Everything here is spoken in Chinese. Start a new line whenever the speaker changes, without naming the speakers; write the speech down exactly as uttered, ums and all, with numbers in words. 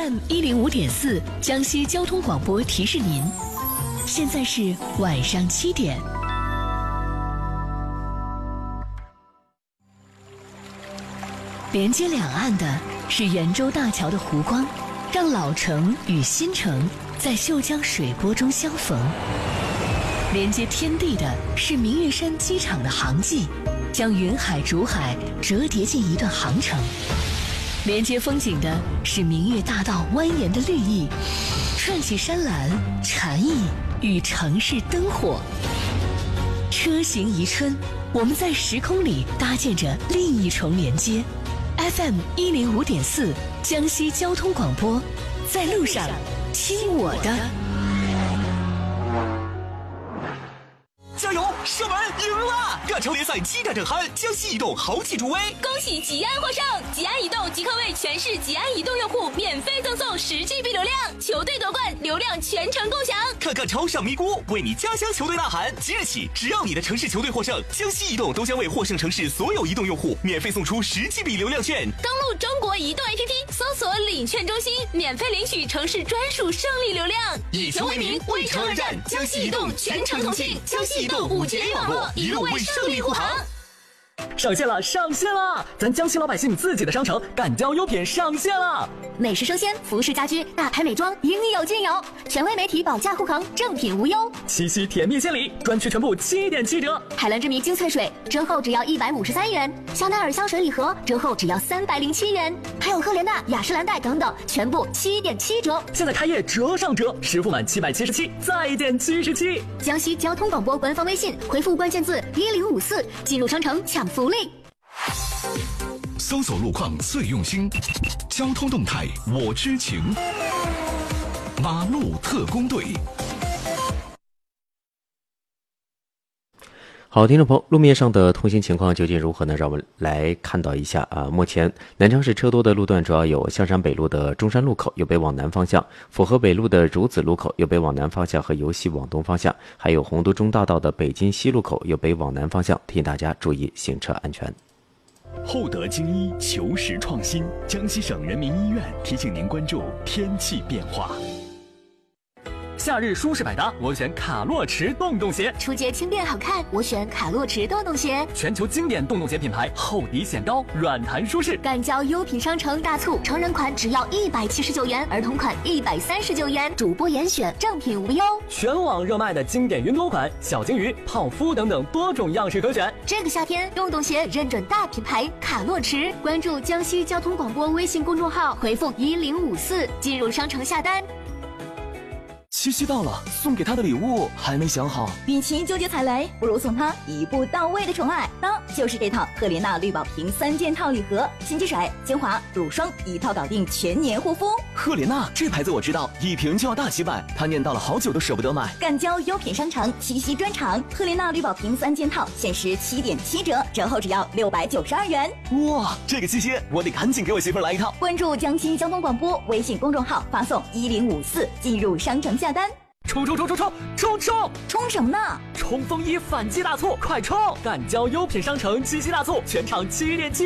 M 一零五点四江西交通广播提示您，现在是晚上七点。连接两岸的是圆洲大桥的湖光，让老城与新城在秀江水波中相逢。连接天地的是明月山机场的航迹，将云海逐海折叠进一段航程。连接风景的是明月大道蜿蜒的绿意，串起山岚禅意与城市灯火。车行宜春，我们在时空里搭建着另一重连接。F M 一零五点四江西交通广播，在路上听我的。
加油！射门赢了！亚超联赛激战正酣，江西移动豪气助威，
恭喜吉安获胜！吉安移动即刻为全市吉安移动用户免费赠送十 G B 流量，球队夺冠，流量全程共享。
看看超上咪咕，为你家乡球队呐喊！即日起，只要你的城市球队获胜，江西移动都将为获胜城市所有移动用户免费送出十 G B 流量券。
登录中国移动 A P P， 搜索领券中心，免费领取城市专属胜利流量。
以球为名，为城而战，江西移动全程通信，江西移动五 G 网络，一路为胜利护航。
上线了，上线了！咱江西老百姓自己的商城敢交优品上线了，
美食生鲜、服饰家居、大牌美妆应有尽有，权威媒体保价护航，正品无忧。
七夕甜蜜献礼，专区全部七点七折。
海蓝之谜精粹水折后只要一百五十三元，香奈儿香水礼盒折后只要三百零七元，还有赫莲娜、雅诗兰黛等等，全部七点七折。
现在开业折上折，实付满七百七十七再减七十七。
江西交通广播官方微信回复关键字一零五四，进入商城抢福利。
搜索路况最用心，交通动态我知情。马路特工队。
好，听众朋友，路面上的通行情况究竟如何呢？让我们来看到一下啊。目前南昌市车多的路段主要有象山北路的中山路口右北往南方向，府河北路的汝子路口右北往南方向和由西往东方向，还有洪都中大道的北京西路口右北往南方向，提醒大家注意行车安全。
厚德精医，求实创新，江西省人民医院提醒您关注天气变化。
夏日舒适百搭，我选卡洛驰洞洞鞋；
出街轻便好看，我选卡洛驰洞洞鞋。
全球经典洞洞鞋品牌，厚底显高，软弹舒适。
敢交优品商城大促，成人款只要一百七十九元，儿童款一百三十九元，主播严选，正品无忧。
全网热卖的经典云朵款、小金鱼、泡芙等等多种样式可选。
这个夏天，洞洞鞋认准大品牌卡洛驰，关注江西交通广播微信公众号，回复一零五四进入商城下单。
七夕到了，送给他的礼物还没想好。
与其纠结踩雷，不如送他一步到位的宠爱，当就是这套赫莲娜绿宝瓶三件套礼盒，洗洁水、精华、乳霜一套搞定，全年护肤。
赫莲娜这牌子我知道，一瓶就要大几百，他念叨了好久都舍不得买。
敢交优品商城七夕专场，赫莲娜绿宝瓶三件套限时七点七折，折后只要六百九十二元。
哇，这个七夕我得赶紧给我媳妇来一套。
关注江西交通广播微信公众号，发送一零五四进入商城下单。
冲冲冲冲冲冲冲
冲什么呢？
冲锋衣反季大促，快冲！敢交优品商城七夕大促，全场七点七。